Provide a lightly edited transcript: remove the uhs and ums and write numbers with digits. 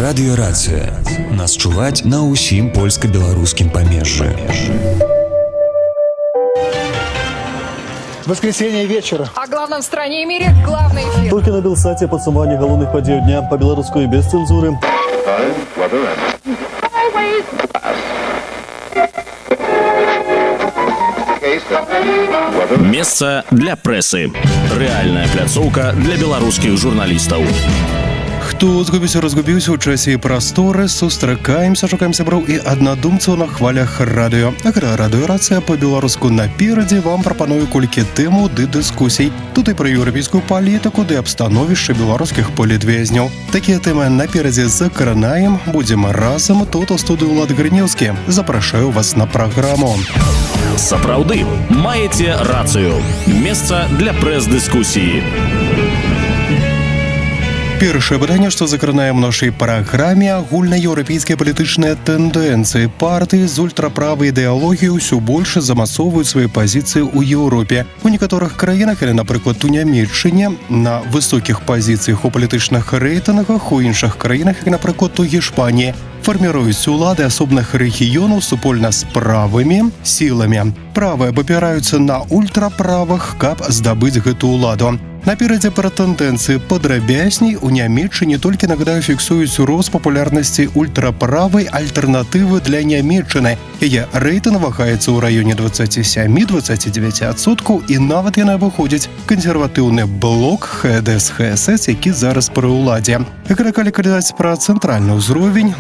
Радыёрацыя. Нас чуваць на ўсім польска-беларускім памежжы. Воскресенье вечера. О главном в стране и мире главный эфир. Только на Белсате подсумование головных подей дня по белорусской без цензуры. Месца для прэсы. Рэальная пляцоўка для беларускіх журналістаў. Хто разгубіўся ў часе і прасторы, сустракаемся, шукаем сяброў і аднадумцаў на хвалях радыё. Радыёрацыя па-беларуску наперадзе вам прапаную колькі тэму ды дыскусій. Тут і пра еўрапейскую палітыку ды абстановішча беларускіх політвязняў. Такія тэмы наперадзе закранаем. Будзем разам тут у студыі Ўлад Грынеўскі. Запрашаю вас на праграму. Сапраўды, маеце рацыю. Месца для прэс-дыскусіі. Першае пытанне, што закранаем у нашай праграме, агульнаеўрапейскія палітычныя тэндэнцыі. Партыі з ультраправай ідэалогіяй усё больш замасоўваюць свае пазіцыі ў Еўропе. У некаторых краінах, или, напрыклад, у Нямецчыне, на высокіх пазіцыях у палітычных рэйтынгах, у іншых краінах, як, напрыклад, у Гішпаніі, фарміруюць улады асобных рэгіёнаў супольна з правымі сіламі. Правыя абапіраюцца на ультраправых, каб здабыць гэту ўладу. Наперадзе пра тэндэнцыі падрабязней. У Нямецчыне толькі, нагадаю, фіксуюць рост папулярнасці ультраправай альтэрнатывы для Нямецчыны. Яе рэйтынг вагаецца ў раёне 27-29%, і нават яна выходзіць кансерватыўны блок ХДС-ХСС, які зараз пры ўладзе. Калі казаць пра цэнтральны ўзровень,